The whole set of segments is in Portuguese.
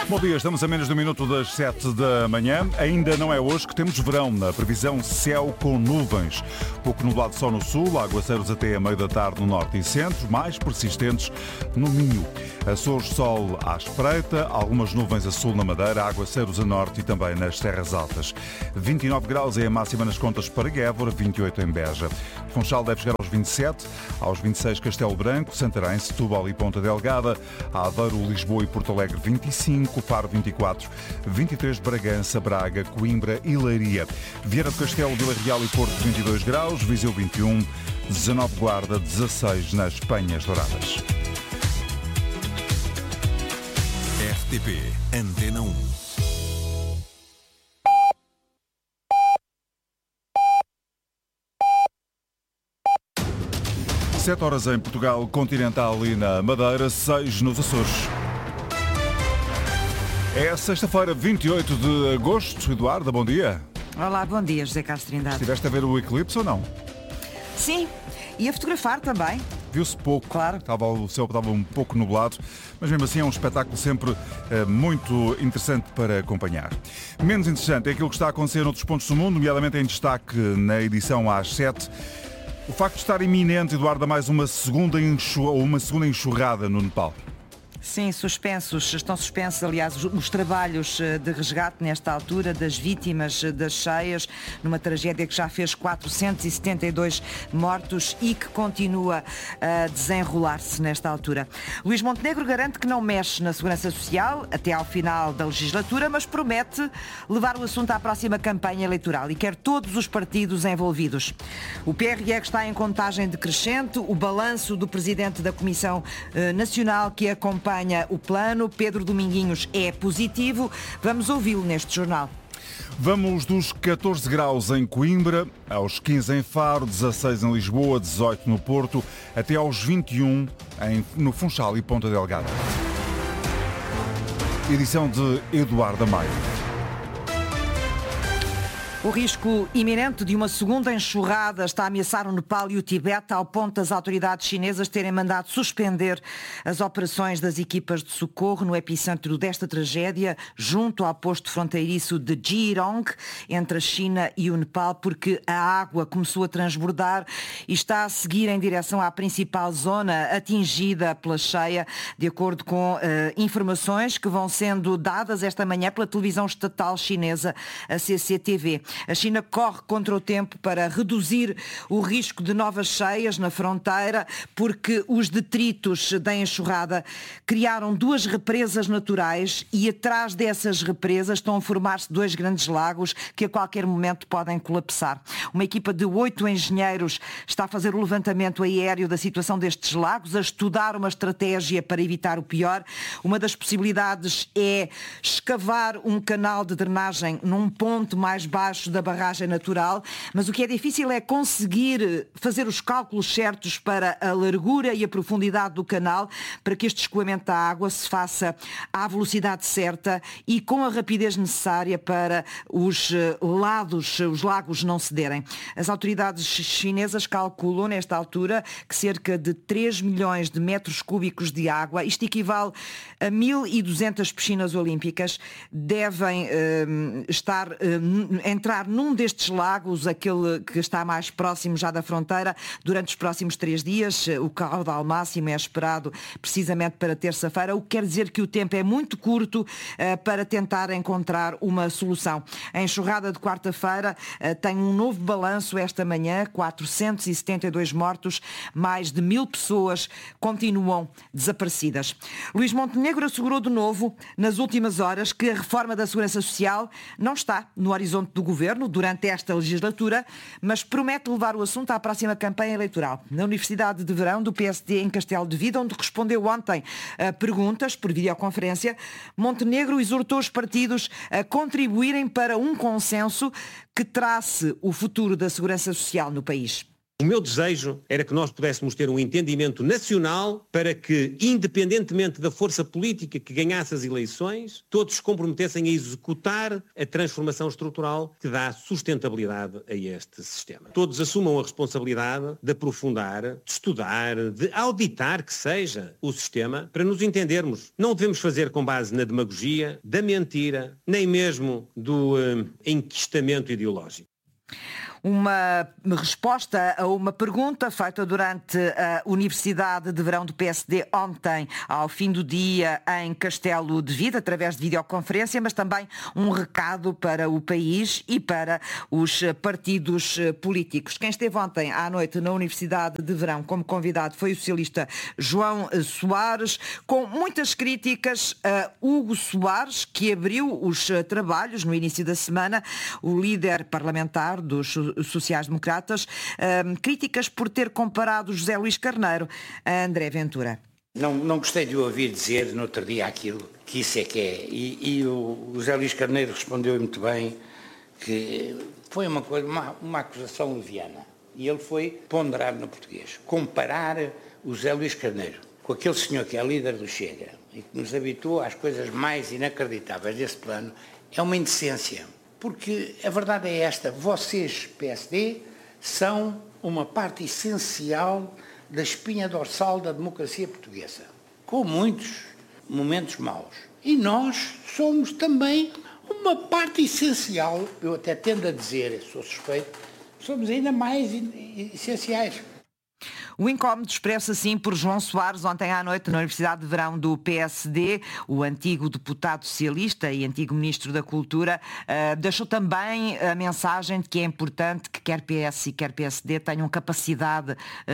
Bom dia, estamos a menos de um minuto das 7 da manhã. Ainda não é hoje que temos verão. Na previsão, céu com nuvens. Pouco nublado só no sul, aguaceiros até a meio da tarde no norte e centro, mais persistentes no Minho. Açores, sol à espreita, algumas nuvens a sul na Madeira, aguaceiros a norte e também nas terras altas. 29 graus é a máxima nas contas para Évora, 28 em Beja. Funchal deve chegar aos 27, aos 26 Castelo Branco, Santarém, Setúbal e Ponta Delgada, Aveiro, Lisboa e Porto Alegre 25, Faro 24, 23 de Bragança, Braga, Coimbra e Leiria. Viana do Castelo, Vila Real e Porto 22 graus, Viseu 21, 19 Guarda, 16 nas Penhas Douradas. RTP Antena 1. 7 horas em Portugal continental e na Madeira, 6 nos Açores. É sexta-feira, 28 de agosto. Eduardo, bom dia. Olá, bom dia, José Carlos Trindade. Estiveste a ver o eclipse ou não? Sim, e a fotografar também. Viu-se pouco, claro. O céu estava um pouco nublado, mas mesmo assim é um espetáculo sempre muito interessante para acompanhar. Menos interessante é aquilo que está a acontecer noutros pontos do mundo, nomeadamente em destaque na edição às 7. O facto de estar iminente, Eduardo, a mais uma segunda enxurrada no Nepal. Sim, estão suspensos, aliás, os trabalhos de resgate nesta altura das vítimas das cheias, numa tragédia que já fez 472 mortos e que continua a desenrolar-se nesta altura. Luís Montenegro garante que não mexe na segurança social até ao final da legislatura, mas promete levar o assunto à próxima campanha eleitoral e quer todos os partidos envolvidos. O PRE está em contagem decrescente, o balanço do presidente da Comissão Nacional que acompanha o plano, Pedro Dominguinhos, é positivo. Vamos ouvi-lo neste jornal. Vamos dos 14 graus em Coimbra, aos 15 em Faro, 16 em Lisboa, 18 no Porto, até aos 21 no Funchal e Ponta Delgada. Edição de Eduardo Amaya. O risco iminente de uma segunda enxurrada está a ameaçar o Nepal e o Tibete, ao ponto das autoridades chinesas terem mandado suspender as operações das equipas de socorro no epicentro desta tragédia, junto ao posto fronteiriço de Jirong, entre a China e o Nepal, porque a água começou a transbordar e está a seguir em direção à principal zona atingida pela cheia, de acordo com informações que vão sendo dadas esta manhã pela televisão estatal chinesa, a CCTV. A China corre contra o tempo para reduzir o risco de novas cheias na fronteira, porque os detritos da enxurrada criaram duas represas naturais e atrás dessas represas estão a formar-se dois grandes lagos que a qualquer momento podem colapsar. Uma equipa de 8 engenheiros está a fazer o levantamento aéreo da situação destes lagos, a estudar uma estratégia para evitar o pior. Uma das possibilidades é escavar um canal de drenagem num ponto mais baixo da barragem natural, mas o que é difícil é conseguir fazer os cálculos certos para a largura e a profundidade do canal, para que este escoamento da água se faça à velocidade certa e com a rapidez necessária para os lagos não cederem. As autoridades chinesas calculam nesta altura que cerca de 3 milhões de metros cúbicos de água, isto equivale a 1.200 piscinas olímpicas, devem entrar num destes lagos, aquele que está mais próximo já da fronteira, durante os próximos 3 dias. O caudal máximo é esperado precisamente para terça-feira, o que quer dizer que o tempo é muito curto para tentar encontrar uma solução. A enxurrada de quarta-feira tem um novo balanço esta manhã, 472 mortos, mais de 1.000 pessoas continuam desaparecidas. Luís Montenegro assegurou de novo, nas últimas horas, que a reforma da Segurança Social não está no horizonte do Governo durante esta legislatura, mas promete levar o assunto à próxima campanha eleitoral. Na Universidade de Verão do PSD em Castelo de Vida, onde respondeu ontem a perguntas por videoconferência, Montenegro exortou os partidos a contribuírem para um consenso que trace o futuro da segurança social no país. O meu desejo era que nós pudéssemos ter um entendimento nacional para que, independentemente da força política que ganhasse as eleições, todos se comprometessem a executar a transformação estrutural que dá sustentabilidade a este sistema. Todos assumam a responsabilidade de aprofundar, de estudar, de auditar que seja o sistema para nos entendermos. Não devemos fazer com base na demagogia, da mentira, nem mesmo do enquistamento ideológico. Uma resposta a uma pergunta feita durante a Universidade de Verão do PSD ontem, ao fim do dia, em Castelo de Vida, através de videoconferência, mas também um recado para o país e para os partidos políticos. Quem esteve ontem à noite na Universidade de Verão como convidado foi o socialista João Soares, com muitas críticas a Hugo Soares, que abriu os trabalhos no início da semana, o líder parlamentar dos sociais-democratas, críticas por ter comparado José Luís Carneiro a André Ventura. Não gostei de o ouvir dizer no outro dia aquilo, que isso é que é. E o José Luís Carneiro respondeu muito bem que foi uma acusação leviana. E ele foi ponderar no português. Comparar o José Luís Carneiro com aquele senhor que é líder do Chega e que nos habituou às coisas mais inacreditáveis desse plano é uma indecência. Porque a verdade é esta, vocês, PSD, são uma parte essencial da espinha dorsal da democracia portuguesa, com muitos momentos maus. E nós somos também uma parte essencial, eu até tendo a dizer, sou suspeito, somos ainda mais essenciais. O incómodo expresso assim por João Soares ontem à noite na Universidade de Verão do PSD, o antigo deputado socialista e antigo ministro da Cultura, deixou também a mensagem de que é importante que quer PS e quer PSD tenham capacidade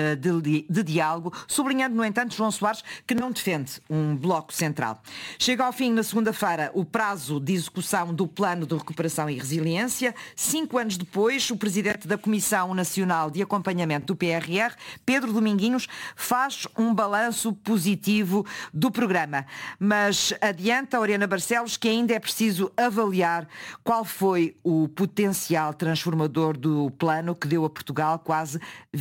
de diálogo, sublinhando, no entanto, João Soares, que não defende um bloco central. Chega ao fim, na segunda-feira, o prazo de execução do Plano de Recuperação e Resiliência. 5 anos depois, o presidente da Comissão Nacional de Acompanhamento do PRR, Pedro Dominguinhos, faz um balanço positivo do programa. Mas adianta Oriana Barcelos que ainda é preciso avaliar qual foi o potencial transformador do plano que deu a Portugal quase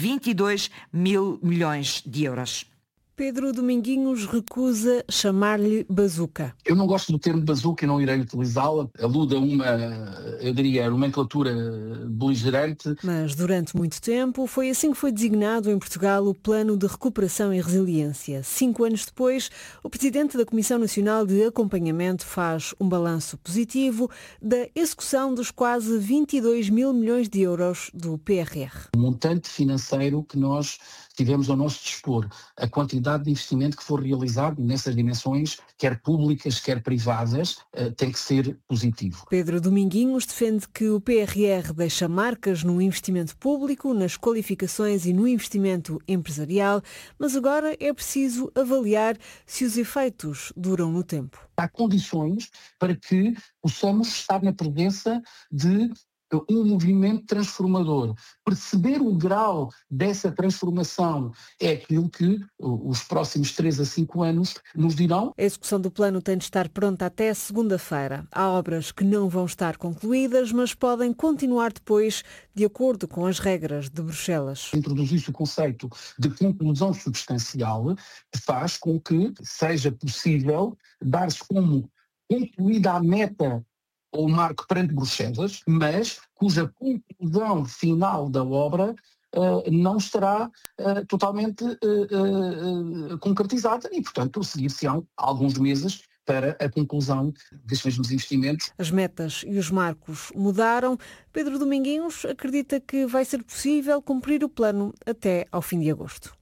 22 mil milhões de euros. Pedro Dominguinhos recusa chamar-lhe bazuca. Eu não gosto do termo bazuca e não irei utilizá-la. Alude a uma, eu diria, nomenclatura beligerante. Mas durante muito tempo foi assim que foi designado em Portugal o Plano de Recuperação e Resiliência. 5 anos depois, o presidente da Comissão Nacional de Acompanhamento faz um balanço positivo da execução dos quase 22 mil milhões de euros do PRR. O montante financeiro que nós tivemos ao nosso dispor, a quantidade de investimento que for realizado nessas dimensões, quer públicas, quer privadas, tem que ser positivo. Pedro Dominguinhos defende que o PRR deixa marcas no investimento público, nas qualificações e no investimento empresarial, mas agora é preciso avaliar se os efeitos duram no tempo. Há condições para que possamos estar na presença de um movimento transformador. Perceber o grau dessa transformação é aquilo que os próximos 3 a 5 anos nos dirão. A execução do plano tem de estar pronta até segunda-feira. Há obras que não vão estar concluídas, mas podem continuar depois, de acordo com as regras de Bruxelas. Introduzir-se o conceito de conclusão substancial, que faz com que seja possível dar-se como concluída a meta ou marco perante Bruxelas, mas cuja conclusão final da obra não estará totalmente concretizada e, portanto, seguir-se-ão alguns meses para a conclusão destes mesmos investimentos. As metas e os marcos mudaram. Pedro Dominguinhos acredita que vai ser possível cumprir o plano até ao fim de agosto.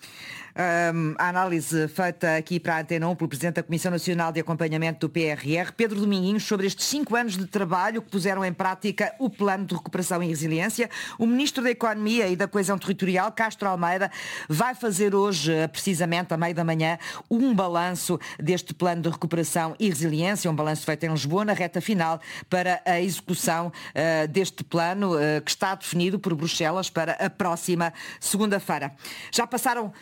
A análise feita aqui para a Antena 1 pelo Presidente da Comissão Nacional de Acompanhamento do PRR, Pedro Dominguinhos, sobre estes 5 anos de trabalho que puseram em prática o Plano de Recuperação e Resiliência. O Ministro da Economia e da Coesão Territorial, Castro Almeida, vai fazer hoje, precisamente à meia da manhã, um balanço deste Plano de Recuperação e Resiliência, um balanço feito em Lisboa, na reta final para a execução deste plano que está definido por Bruxelas para a próxima segunda-feira. Já passaram 7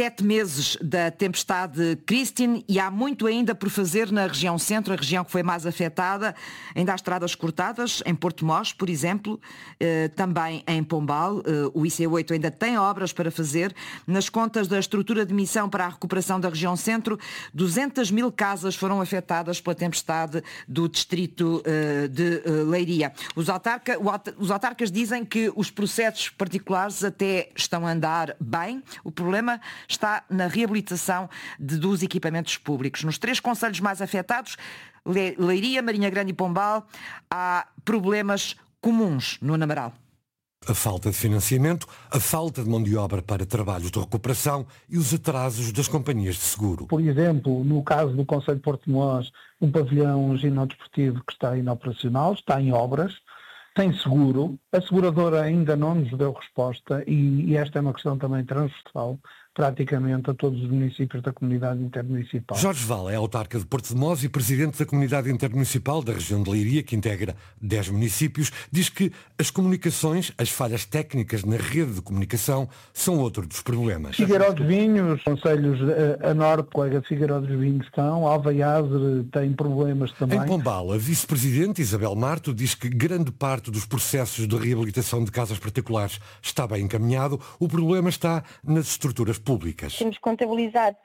7 meses da tempestade Christine e há muito ainda por fazer na região centro, a região que foi mais afetada. Ainda há estradas cortadas, em Porto Mós, por exemplo, também em Pombal. O IC8 ainda tem obras para fazer. Nas contas da estrutura de missão para a recuperação da região centro, 200 mil casas foram afetadas pela tempestade do distrito de Leiria. Os autarcas dizem que os processos particulares até estão a andar bem. O problema está na reabilitação dos equipamentos públicos. Nos 3 concelhos mais afetados, Leiria, Marinha Grande e Pombal, há problemas comuns no Amaral. A falta de financiamento, a falta de mão de obra para trabalhos de recuperação e os atrasos das companhias de seguro. Por exemplo, no caso do concelho de Porto Mós, um pavilhão ginodisportivo que está inoperacional, está em obras, tem seguro, a seguradora ainda não nos deu resposta e esta é uma questão também transversal praticamente a todos os municípios da comunidade intermunicipal. Jorge Val é autarca de Porto de Mós e presidente da comunidade intermunicipal da região de Leiria, que integra 10 municípios, diz que as comunicações, as falhas técnicas na rede de comunicação são outro dos problemas. Figueiró dos Vinhos, concelhos a norte, colega de Figueiró dos Vinhos estão, Alvaiaze tem problemas também. Em Pombal, a vice-presidente Isabel Marto diz que grande parte dos processos de reabilitação de casas particulares está bem encaminhado, o problema está nas estruturas públicas. Temos contabilizado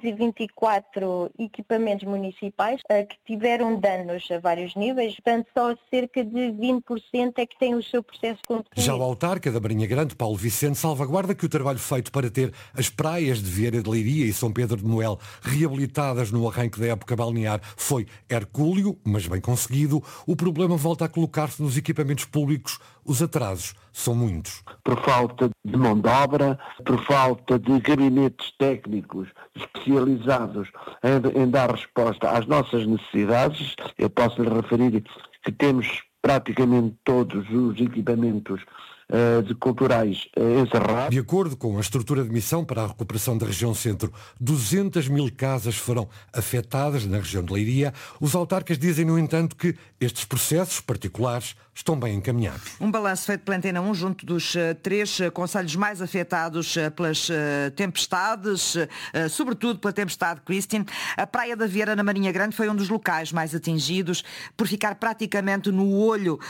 324 equipamentos municipais que tiveram danos a vários níveis, portanto só cerca de 20% é que têm o seu processo concluído. Já o autarca da Marinha Grande, Paulo Vicente, salvaguarda que o trabalho feito para ter as praias de Vieira de Leiria e São Pedro de Moel reabilitadas no arranque da época balnear foi hercúleo, mas bem conseguido. O problema volta a colocar-se nos equipamentos públicos. Os atrasos são muitos. Por falta de mão de obra, por falta de gabinetes técnicos especializados em dar resposta às nossas necessidades, eu posso lhe referir que temos praticamente todos os equipamentos culturais encerrados. De acordo com a estrutura de missão para a recuperação da região centro, 200 mil casas foram afetadas na região de Leiria. Os autarcas dizem, no entanto, que estes processos particulares estão bem encaminhados. Um balanço feito pela Antena 1 junto dos 3 concelhos mais afetados pelas tempestades, sobretudo pela tempestade Christine. A Praia da Vieira, na Marinha Grande, foi um dos locais mais atingidos por ficar praticamente no olho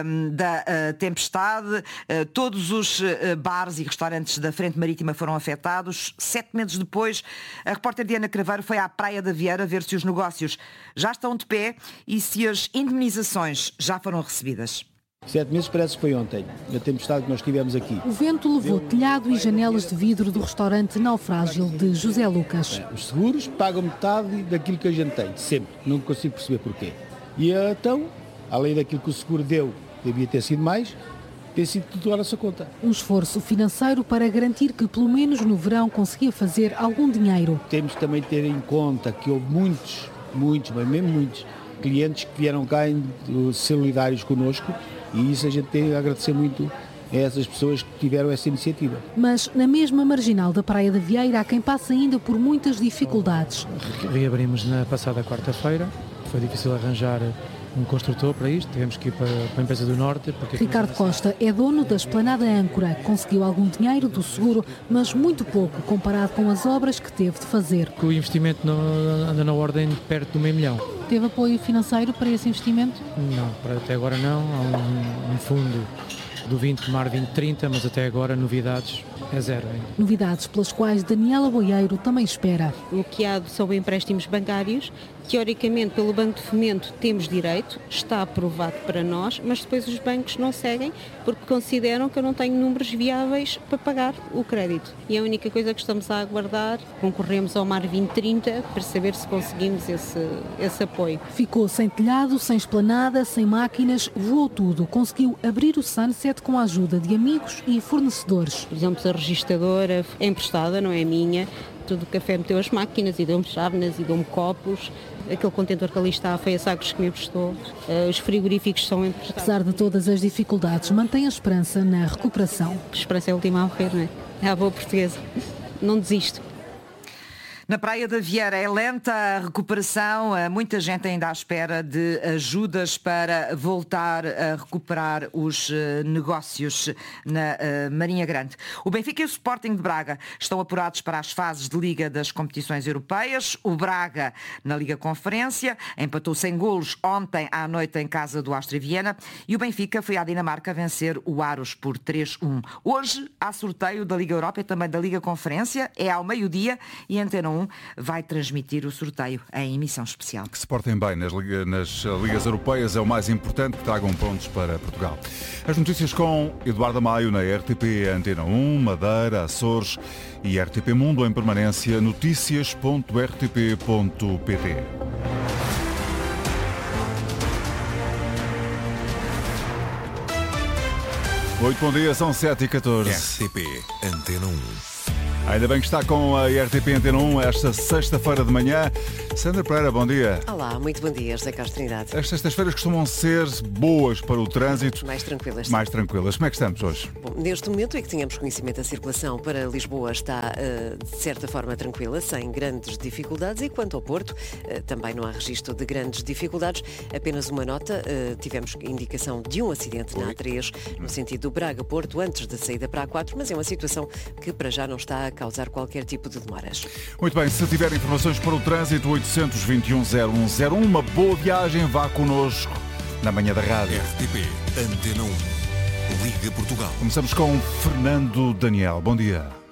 da tempestade. Todos os bares e restaurantes da Frente Marítima foram afetados. 7 meses depois, a repórter Diana Craveiro foi à Praia da Vieira ver se os negócios já estão de pé e se as indemnizações já foram recebidas. 7 meses parece que foi ontem, a tempestade que nós tivemos aqui. O vento levou telhado e janelas de vidro do restaurante Naufrágil de José Lucas. Os seguros pagam metade daquilo que a gente tem, sempre. Não consigo perceber porquê. E então, além daquilo que o seguro deu, devia ter sido mais, tem sido tudo à nossa conta. Um esforço financeiro para garantir que, pelo menos no verão, conseguia fazer algum dinheiro. Temos também de ter em conta que houve muitos, mas mesmo muitos, clientes que vieram cá solidários connosco e isso a gente tem a agradecer muito a essas pessoas que tiveram essa iniciativa. Mas na mesma marginal da Praia da Vieira há quem passe ainda por muitas dificuldades. Reabrimos na passada quarta-feira, foi difícil arranjar um construtor para isto, tivemos que ir para a empresa do Norte. Ricardo Costa é dono da Esplanada Âncora, conseguiu algum dinheiro do seguro, mas muito pouco comparado com as obras que teve de fazer. O investimento anda na ordem de perto de $500 mil. Teve apoio financeiro para esse investimento? Não, até agora não, há um fundo do 20 Mar 2030, mas até agora novidades é zero ainda. Novidades pelas quais Daniela Boieiro também espera. O que há são empréstimos bancários, teoricamente pelo Banco de Fomento temos direito, está aprovado para nós, mas depois os bancos não seguem porque consideram que eu não tenho números viáveis para pagar o crédito. E a única coisa que estamos a aguardar, concorremos ao Mar 2030 para saber se conseguimos esse apoio. Ficou sem telhado, sem esplanada, sem máquinas, voou tudo. Conseguiu abrir o Sunset com a ajuda de amigos e fornecedores. Por exemplo, a registradora é emprestada, não é minha. Tudo o café meteu as máquinas e deu-me chávenas e deu-me copos. Aquele contentor que ali está foi a Sagres que me emprestou. Os frigoríficos são emprestados. Apesar de todas as dificuldades, mantém a esperança na recuperação. A esperança é a última a morrer, não é? É a boa portuguesa. Não desisto. Na Praia da Vieira é lenta a recuperação, muita gente ainda à espera de ajudas para voltar a recuperar os negócios na Marinha Grande. O Benfica e o Sporting de Braga estão apurados para as fases de Liga das competições europeias. O Braga na Liga Conferência empatou sem golos ontem à noite em casa do Áustria Viena e o Benfica foi à Dinamarca vencer o Aros por 3-1. Hoje há sorteio da Liga Europa e também da Liga Conferência, é ao meio-dia e a Antena 1 vai transmitir o sorteio em emissão especial. Que se portem bem nas ligas europeias é o mais importante, que tragam pontos para Portugal. As notícias com Eduardo Maio na RTP Antena 1, Madeira, Açores e RTP Mundo em permanência, noticias.rtp.pt. Muito bom dia, são 7h14. RTP Antena 1. Ainda bem que está com a RTP Antena 1 esta sexta-feira de manhã. Sandra Pereira, bom dia. Olá, muito bom dia, José Carlos Trindade. As sextas-feiras costumam ser boas para o trânsito. Mais tranquilas. Mais tranquilas. Como é que estamos hoje? Bom, neste momento é que tínhamos conhecimento, a circulação para Lisboa está de certa forma tranquila, sem grandes dificuldades, e quanto ao Porto, também não há registro de grandes dificuldades. Apenas uma nota, tivemos indicação de um acidente na A3, no sentido do Braga-Porto, antes da saída para a A4, mas é uma situação que para já não está a causar qualquer tipo de demoras. Muito bem, se tiver informações para o trânsito, 821-0101, uma boa viagem, vá connosco na manhã da rádio. RTP Antena 1, Liga Portugal. Começamos com Fernando Daniel. Bom dia.